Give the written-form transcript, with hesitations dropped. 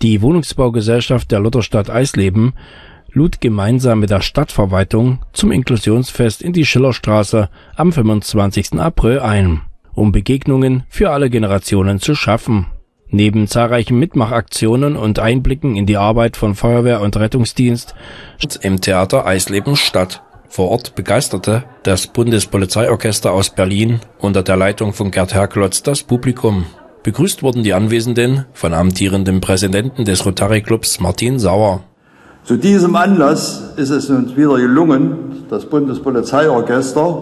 Die Wohnungsbaugesellschaft der Lutherstadt Eisleben lud gemeinsam mit der Stadtverwaltung zum Inklusionsfest in die Schillerstraße am 25. April ein, um Begegnungen für alle Generationen zu schaffen. Neben zahlreichen Mitmachaktionen und Einblicken in die Arbeit von Feuerwehr und Rettungsdienst im Theater Eisleben statt. Vor Ort begeisterte das Bundespolizeiorchester aus Berlin unter der Leitung von Gerd Herklotz das Publikum. Begrüßt wurden die Anwesenden von amtierendem Präsidenten des Rotary-Clubs Martin Sauer. Zu diesem Anlass ist es uns wieder gelungen, das Bundespolizeiorchester